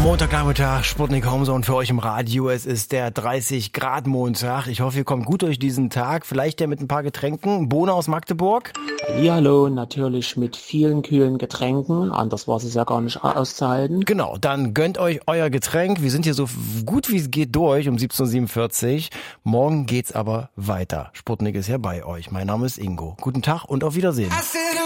Montagnachmittag, Sputnik Homezone für euch im Radio. Es ist der 30 Grad Montag. Ich hoffe, ihr kommt gut durch diesen Tag. Vielleicht ja mit ein paar Getränken. Bohne aus Magdeburg. Hallihallo, natürlich mit vielen kühlen Getränken. Anders war es ja gar nicht auszuhalten. Genau, dann gönnt euch euer Getränk. Wir sind hier so gut wie es geht durch um 17.47 Uhr. Morgen geht's aber weiter. Sputnik ist ja bei euch. Mein Name ist Ingo. Guten Tag und auf Wiedersehen.